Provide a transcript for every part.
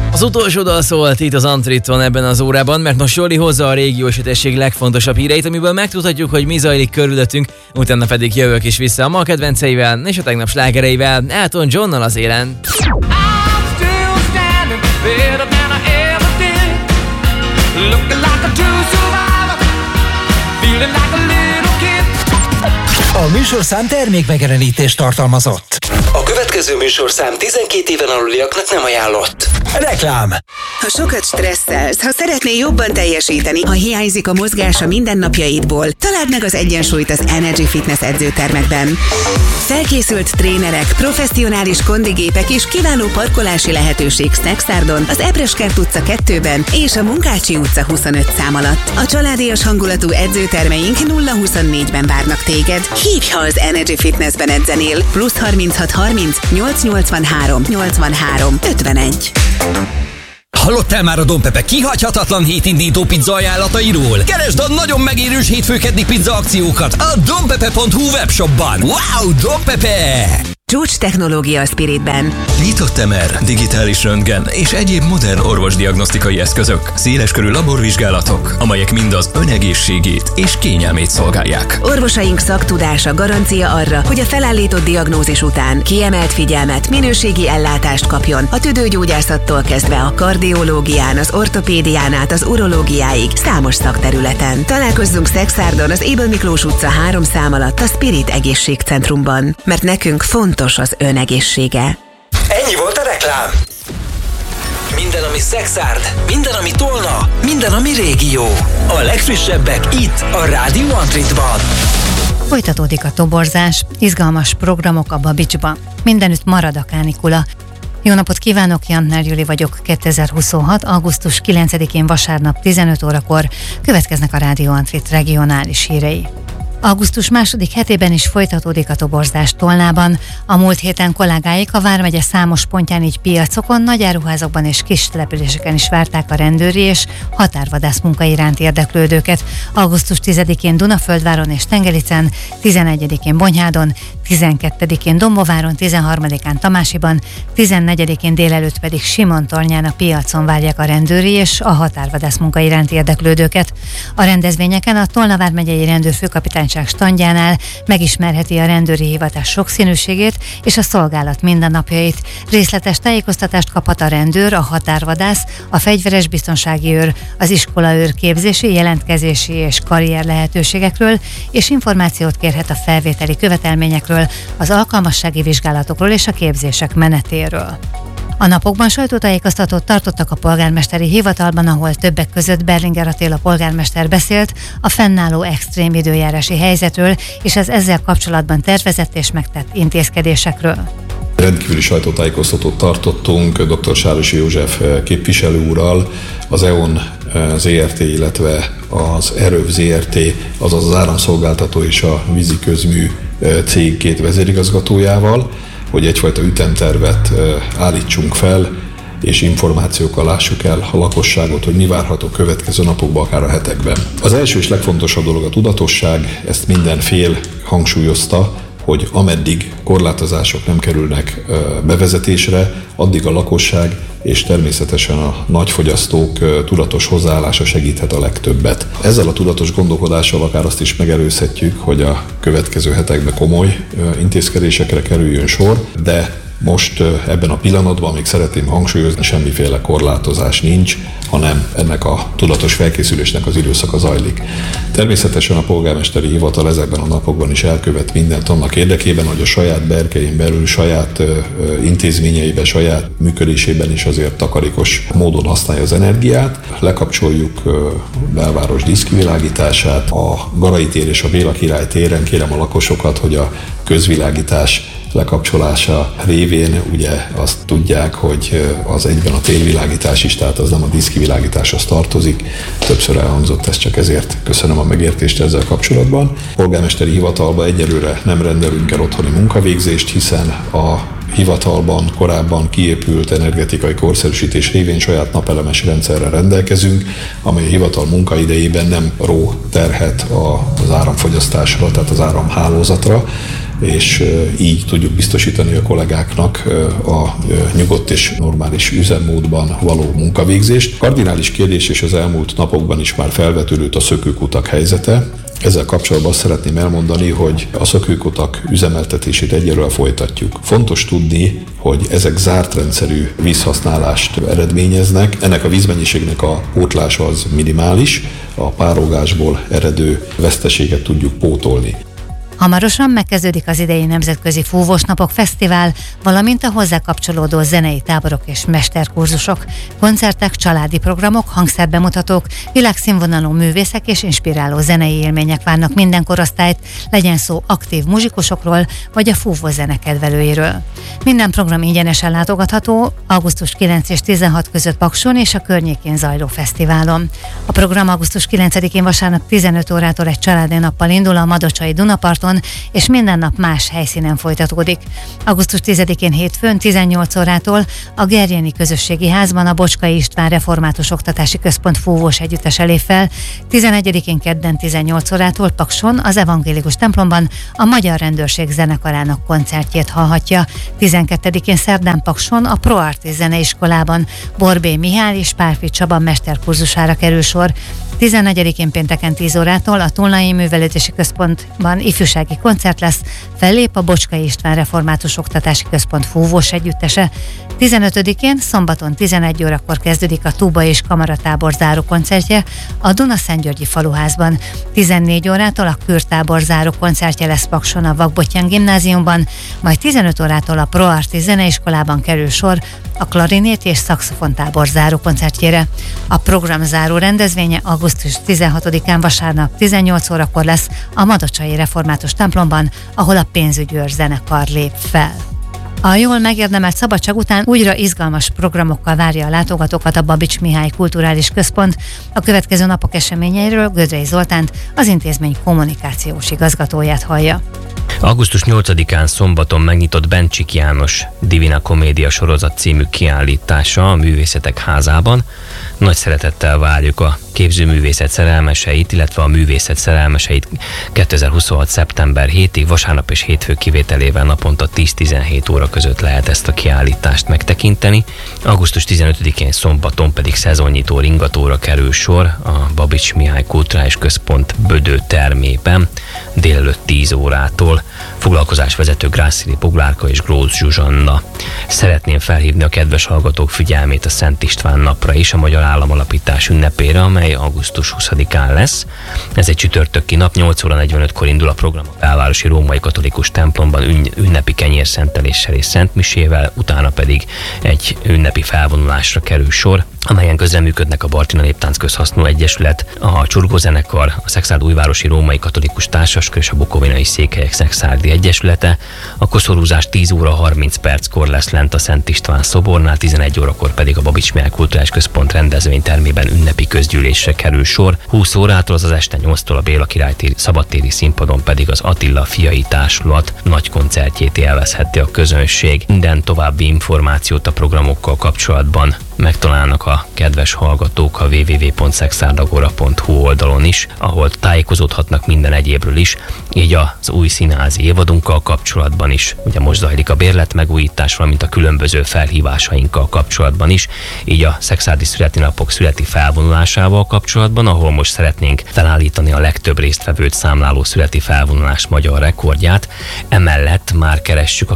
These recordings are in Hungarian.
Az utolsó dal szólt itt az Antriton ebben az órában, mert most Zsoli hozza a régiós ütesség legfontosabb híreit, amiből megtudhatjuk, hogy mi zajlik körülöttünk, utána pedig jövök is vissza a ma kedvenceivel és a tegnap slágereivel, Elton Johnnal az élen. A műsorszám termékmegjelenítést tartalmazott. A következő műsorszám 12 éven aluliaknak nem ajánlott. Reklám. Ha sokat stresszelsz, ha szeretnél jobban teljesíteni, ha hiányzik a mozgás a mindennapjaidból, találd meg az egyensúlyt az Energy Fitness edzőtermekben. Felkészült trénerek, professzionális kondigépek és kiváló parkolási lehetőség Szexárdon, az Ebreskert utca 2-ben és a Munkácsi utca 25 szám alatt. A családias hangulatú edzőtermeink 0-24-ben várnak téged. Hívj, ha az Energy Fitnessben edzenél. +36 30 883 83 51. Hallottál már a Don Pepe kihagyhatatlan hétindító pizza ajánlatairól? Keresd a nagyon megérős hétfő-keddi pizza akciókat a donpepe.hu webshopban. Wow, Don Pepe! Csúcs technológia a Spiritben. Nyitott MR, digitális röntgen és egyéb modern orvosdiagnosztikai eszközök, széleskörű laborvizsgálatok, amelyek mind az ön egészségét és kényelmét szolgálják. Orvosaink szaktudása garancia arra, hogy a felállított diagnózis után kiemelt figyelmet, minőségi ellátást kapjon a tüdőgyógyászattól kezdve a kardiológián, az ortopédián át az urológiáig számos szakterületen. Találkozzunk Szexárdon az Ébel Miklós utca 3 szám alatt a Spirit Egészségcentrumban, mert nekünk fontos az ön egészsége. Ennyi volt a reklám. Minden, ami Szexárd, minden, ami Tolna, minden, ami régió. A legfrissebbek itt, a Rádió Antritban. Folytatódik a toborzás, izgalmas programok a Babicsban. Mindenütt marad a kánikula. Jó napot kívánok, Jantner Júli vagyok. 2026. augusztus 9-én vasárnap 15 órakor következnek a Rádió Antrit regionális hírei. Augusztus második hetében is folytatódik a toborzás Tolnában. A múlt héten kollégáik a vármegye számos pontján, így piacokon, nagyáruházakban és kis településeken is várták a rendőri és határvadász munka iránt érdeklődőket. Augusztus 10-én Dunaföldváron és Tengelicen, 11-én Bonyhádon, 12-én Dombováron, 13-án Tamásiban, 14-én délelőtt pedig Simontornyán a piacon várják a rendőri és a határvadász munka iránt érdeklődőket. A rendezvényeken a Tolna vármegyei rendőrfőkapitányság standjánál megismerheti a rendőri hivatás sokszínűségét és a szolgálat mindennapjait. Részletes tájékoztatást kaphat a rendőr, a határvadász, a fegyveres biztonsági őr, az iskolaőr képzési, jelentkezési és karrier lehetőségekről, és információt kérhet a felvételi követelményekről, az alkalmassági vizsgálatokról és a képzések menetéről. A napokban sajtótájékoztatót tartottak a polgármesteri hivatalban, ahol többek között Berlinger Attila polgármester beszélt a fennálló extrém időjárási helyzetről és az ezzel kapcsolatban tervezett és megtett intézkedésekről. Rendkívüli sajtótájékoztatót tartottunk dr. Sárosi József képviselő úrral, az EON ZRT, illetve az Erőv ZRT, azaz az áramszolgáltató és a víziközmű cég 2 vezérigazgatójával, hogy egyfajta ütemtervet állítsunk fel, és információkkal lássuk el a lakosságot, hogy mi várható következő napokban, akár a hetekben. Az első és legfontosabb dolog a tudatosság, ezt minden fél hangsúlyozta, hogy ameddig korlátozások nem kerülnek bevezetésre, addig a lakosság és természetesen a nagyfogyasztók tudatos hozzáállása segíthet a legtöbbet. Ezzel a tudatos gondolkodással akár azt is megelőzhetjük, hogy a következő hetekben komoly intézkedésekre kerüljön sor, de most ebben a pillanatban még szeretném hangsúlyozni, semmiféle korlátozás nincs, hanem ennek a tudatos felkészülésnek az időszaka zajlik. Természetesen a polgármesteri hivatal ezekben a napokban is elkövet mindent annak érdekében, hogy a saját berkein belül, saját intézményeiben, saját működésében is azért takarékos módon használja az energiát. Lekapcsoljuk belváros díszkivilágítását, a Garai tér és a Béla Király téren kérem a lakosokat, hogy a közvilágítás lekapcsolása révén ugye azt tudják, hogy az egyben a térvilágítás is, tehát az nem a díszkivilágításhoz tartozik. Többször elhangzott ez, csak ezért köszönöm a megértést ezzel kapcsolatban. Polgármesteri hivatalban egyelőre nem rendelünk el otthoni munkavégzést, hiszen a hivatalban korábban kiépült energetikai korszerűsítés révén saját napelemes rendszerrel rendelkezünk, amely a hivatal munkaidejében nem ró terhet az áramfogyasztásra, tehát az áramhálózatra, és így tudjuk biztosítani a kollégáknak a nyugodt és normális üzemmódban való munkavégzést. Kardinális kérdés, és az elmúlt napokban is már felvetődött a szökőkutak helyzete. Ezzel kapcsolatban azt szeretném elmondani, hogy a szökőkutak üzemeltetését egyelőre folytatjuk. Fontos tudni, hogy ezek zárt rendszerű vízhasználást eredményeznek. Ennek a vízmennyiségnek a pótlása az minimális, a párolgásból eredő veszteséget tudjuk pótolni. Hamarosan megkezdődik az idei Nemzetközi Fúvós Napok Fesztivál, valamint a hozzá kapcsolódó zenei táborok és mesterkurzusok, koncertek, családi programok, hangszerbemutatók, világszínvonalú művészek és inspiráló zenei élmények várnak minden korosztályt, legyen szó aktív muzsikusokról vagy a fúvó zene kedvelőiről. Minden program ingyenesen látogatható augusztus 9 és 16 között Pakson és a környékén zajló fesztiválon. A program augusztus 9-én vasárnap 15 órától egy családi nappal indul a Madocsai Dunaparton, és minden nap más helyszínen folytatódik. Augusztus 10-én hétfőn 18 órától a Gerjeni Közösségi Házban a Bocskai István Református Oktatási Központ fúvós együttese lép fel, 11-én kedden 18 órától Pakson az Evangélikus templomban a Magyar Rendőrség zenekarának koncertjét hallhatja, 12-én szerdán Pakson a ProArtis zeneiskolában Borbély Mihály és Pálfi Csaba mesterkurzusára kerül sor, 14-én pénteken 10 órától a Tolnai Művelődési Központban ifjúsági koncert lesz, fellép a Bocskai István Református Oktatási Központ fúvós együttese, 15-én szombaton 11 órakor kezdődik a Tuba és Kamaratábor záró koncertje a Dunaszentgyörgyi Faluházban, 14 órától a Kürtábor záró koncertje lesz Pakson a Vakbottyán Gimnáziumban, majd 15 órától a ProArtis zeneiskolában kerül sor a klarinét és szaxofontábor záró koncertjére. A program záró rendezvénye augusztus 16-án vasárnap 18 órakor lesz a Madocsai Református templomban, ahol a pénzügyőr zenekar lép fel. A jól megérdemelt szabadság után újra izgalmas programokkal várja a látogatókat a Babics Mihály Kulturális Központ. A következő napok eseményeiről Gödrei Zoltánt, az intézmény kommunikációs igazgatóját hallja. Augusztus 8-án szombaton megnyitott Bencsik János Divina Komédia sorozat című kiállítása a Művészetek Házában. Nagy szeretettel várjuk a képzőművészet szerelmeseit, illetve a művészet szerelmeseit 2026. szeptember 7-ig, vasárnap és hétfő kivételével naponta 10-17 óra között lehet ezt a kiállítást megtekinteni. Augusztus 15-én szombaton pedig szezonnyitó ringatóra kerül sor a Babics Mihály Kulturális Központ Bödő termében délelőtt 10 órától. Foglalkozásvezető Grászili Boglárka és Grósz Zsuzsanna. Szeretném felhívni a kedves hallgatók figyelmét a Szent István napra is, a Magyar Államalapítás ünnepére, amely augusztus 20-án lesz. Ez egy csütörtöki nap, 8 óra 45-kor indul a program a belvárosi római katolikus templomban ünnepi kenyérszenteléssel és szentmisével, utána pedig egy ünnepi felvonulásra kerül sor, amelyen közreműködnek a Bartina Néptánc Közhasznú Egyesület, a Csurgózenekar, a Szekszárd Újvárosi Római Katolikus Társaskör és a Bukovinai Székelyek Szekszárdi Egyesülete. A koszorúzás 10 óra 30 perckor lesz lent a Szent István szobornál, 11 órakor pedig a Babics Mihály Kulturális Központ rendezvénytermében ünnepi közgyűlésre kerül sor. 20 órától, azaz este 8-tól a Béla Királytéri szabadtéri színpadon pedig az Attila Fiai Társulat nagy koncertjét élvezheti a közönség. Minden további információt a programokkal kapcsolatban megtalálnak a kedves hallgatók a www.szexárdagora.hu oldalon is, ahol tájékozódhatnak minden egyébről is, így az új színházi évadunkkal kapcsolatban is. Ugye most zajlik a bérletmegújítás, valamint a különböző felhívásainkkal kapcsolatban is, így a Szekszárdi Születinapok születi felvonulásával kapcsolatban, ahol most szeretnénk felállítani a legtöbb résztvevőt számláló születi felvonulás magyar rekordját. Emellett már keressük a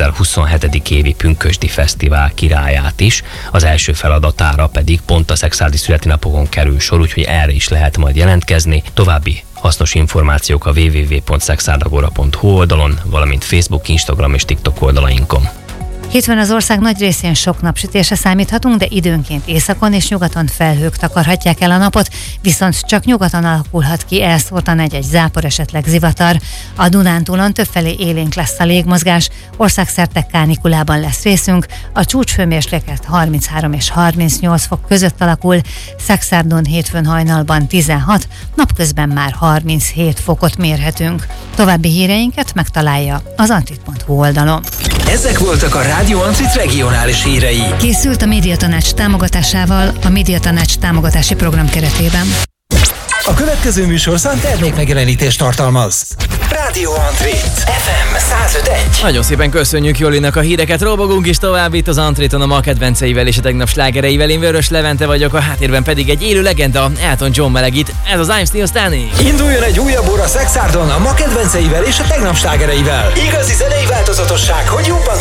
2027. évi Pünkösdi Fesztivál királyát is, az első feladatára pedig pont a Szekszárdi Születinapokon kerül sor, úgyhogy erre is lehet majd jelentkezni. További hasznos információk a www.szexárdagora.hu oldalon, valamint Facebook, Instagram és TikTok oldalainkon. Hétfőn az ország nagy részén sok napsütésre számíthatunk, de időnként északon és nyugaton felhők takarhatják el a napot, viszont csak nyugaton alakulhat ki elszórtan egy-egy zápor, esetleg zivatar. A Dunántúlon többfelé élénk lesz a légmozgás, országszerte kánikulában lesz részünk, a csúcshőmérséklet 33 és 38 fok között alakul, Szekszárdon hétfőn hajnalban 16, napközben már 37 fokot mérhetünk. További híreinket megtalálja az antrit.hu oldalon. Ezek voltak a Rádió Antrit regionális hírei. Készült a Médiatanács támogatásával a Médiatanács támogatási program keretében. A következő műsorszám termékmegjelenítést tartalmaz. Rádió Antrit, FM 105.1. Nagyon szépen köszönjük Jolinak a híreket, robogunk is tovább itt az Antriton a ma kedvenceivel és a tegnap slágereivel. Én Vörös Levente vagyok, a háttérben pedig egy élő legenda, Elton John melegít. Ez az I'm Still Standing. Induljon egy újabb óra Szexárdon a ma kedvenceivel és a tegnap slágereivel. Igazi zenei változatosság, hogy jobban